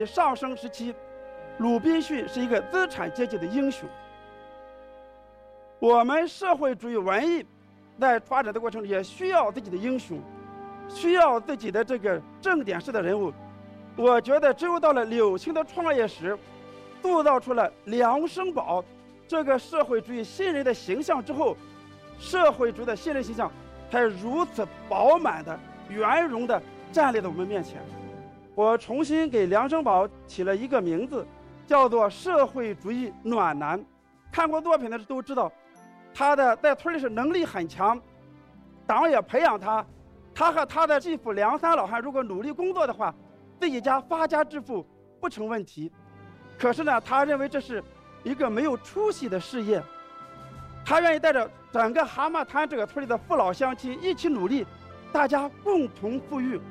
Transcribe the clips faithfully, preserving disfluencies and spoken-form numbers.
上升时期，鲁滨逊是一个资产阶级的英雄。我们社会主义文艺在发展的过程中也需要自己的英雄，需要自己的这个正点式的人物。我觉得只有到了柳青的创业时，塑造出了梁生宝这个社会主义新人的形象之后，社会主义的新人形象才如此饱满的圆融的站立在我们面前。我重新给梁生宝起了一个名字，叫做社会主义暖男。看过作品的都知道，他的在村里是能力很强，党也培养他。他和他的继父梁三老汉如果努力工作的话，自己家发家致富不成问题。可是呢，他认为这是一个没有出息的事业，他愿意带着整个蛤蟆滩这个村里的父老乡亲一起努力，大家共同富裕。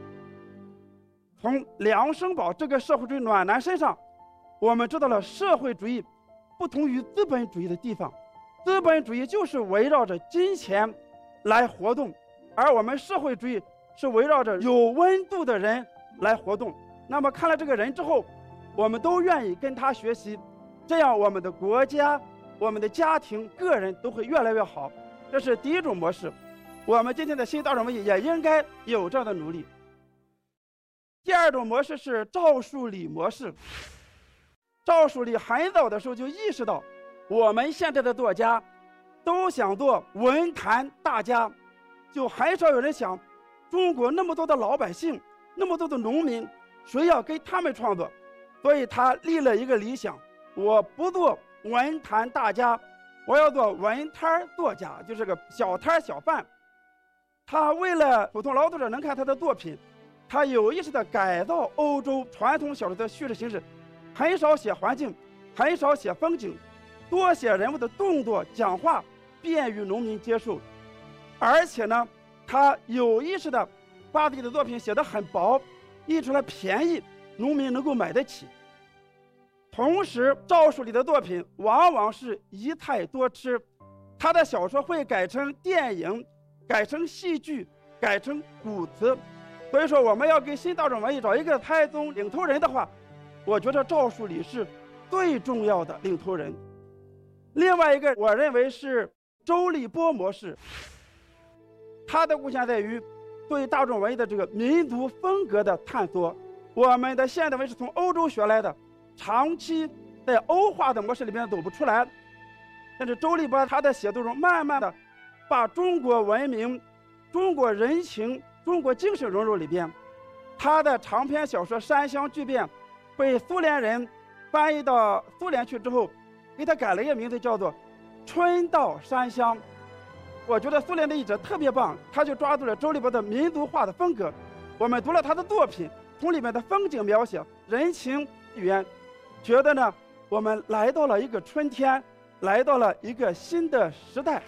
从梁生宝这个社会主义暖男身上，我们知道了社会主义不同于资本主义的地方。资本主义就是围绕着金钱来活动，而我们社会主义是围绕着有温度的人来活动。那么看了这个人之后，我们都愿意跟他学习，这样我们的国家、我们的家庭、个人都会越来越好。这是第一种模式，我们今天的新大众文艺也应该有这样的努力。第二种模式是赵树理模式。赵树理很早的时候就意识到，我们现在的作家都想做文坛大家，就很少有人想中国那么多的老百姓，那么多的农民，谁要跟他们创作？所以他立了一个理想，我不做文坛大家，我要做文摊作家，就是个小摊小贩。他为了普通劳动者能看他的作品，他有意识地改造欧洲传统小说的叙事形式，很少写环境，很少写风景，多写人物的动作讲话，便于农民接受。而且呢，他有意识地把自己的作品写得很薄，印出来便宜，农民能够买得起。同时赵树理的作品往往是一菜多吃，他的小说会改成电影，改成戏剧，改成古词。所以说我们要给新大众文艺找一个台宗领头人的话，我觉得赵树理是最重要的领头人。另外一个我认为是周立波模式，他的贡献在于对大众文艺的这个民族风格的探索。我们的现代文是从欧洲学来的，长期在欧化的模式里面走不出来。但是周立波他的写作中慢慢的把中国文明、中国人情、中国精神融入里边。他的长篇小说《山乡巨变》被苏联人翻译到苏联去之后，给他改了一个名字，叫做《春到山乡》。我觉得苏联的译者特别棒，他就抓住了周立波的民族化的风格。我们读了他的作品，从里面的风景描写、人情语言，觉得呢，我们来到了一个春天，来到了一个新的时代。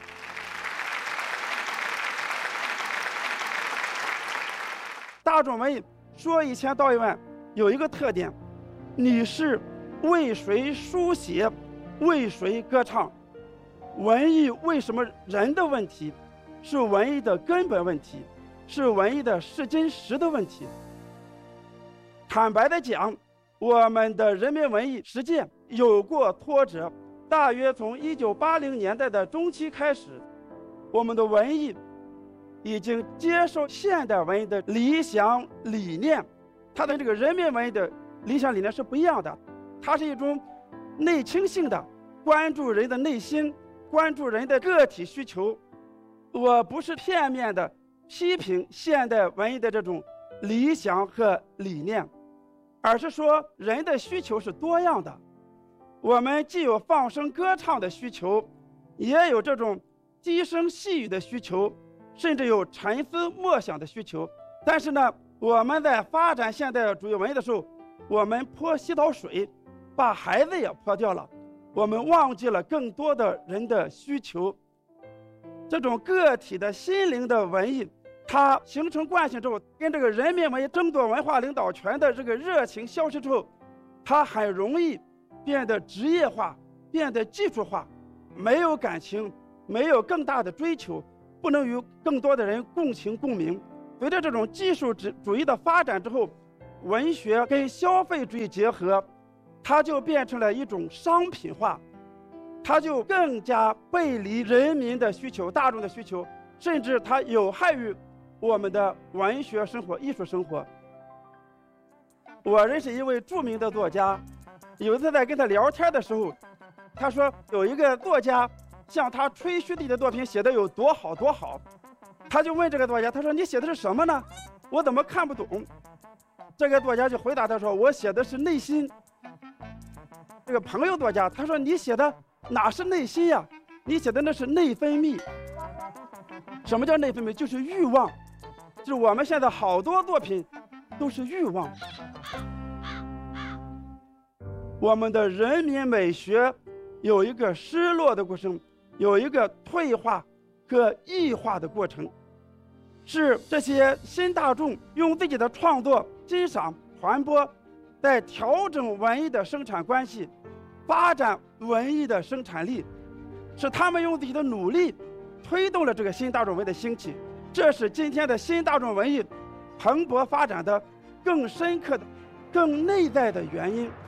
大众文艺说一千道一万，有一个特点，你是为谁书写，为谁歌唱。文艺为什么人的问题，是文艺的根本问题，是文艺的试金石的问题。坦白的讲，我们的人民文艺实践有过挫折，大约从一九八零年代的中期开始，我们的文艺已经接受现代文艺的理想理念。它的这个人民文艺的理想理念是不一样的，它是一种内倾性的，关注人的内心，关注人的个体需求。我不是片面的批评现代文艺的这种理想和理念，而是说人的需求是多样的。我们既有放声歌唱的需求，也有这种低声细语的需求，甚至有沉思默想的需求。但是呢，我们在发展现代主义文艺的时候，我们泼洗澡水，把孩子也泼掉了，我们忘记了更多的人的需求。这种个体的心灵的文艺，它形成惯性之后，跟这个人民文艺争夺文化领导权的这个热情消失之后，它很容易变得职业化，变得技术化，没有感情，没有更大的追求，不能与更多的人共情共鸣。随着这种技术主义的发展之后， 文学跟消费主义结合，它就变成了一种商品化，它就更加背离人民的需求、大众的需求，甚至它有害于我们的文学生活、艺术生活。我认识一位著名的作家，有一次在跟他聊天的时候，他说有一个作家向他吹嘘自己的作品写得有多好多好，他就问这个作家，他说你写的是什么呢？我怎么看不懂？这个作家就回答他说，我写的是内心。这个朋友作家他说，你写的哪是内心呀？你写的那是内分泌。什么叫内分泌？就是欲望，就是我们现在好多作品都是欲望。我们的人民美学有一个失落的过程，有一个退化和异化的过程，是这些新大众用自己的创作、欣赏、传播，在调整文艺的生产关系，发展文艺的生产力，是他们用自己的努力推动了这个新大众文艺的兴起。这是今天的新大众文艺蓬勃发展的更深刻的、更内在的原因。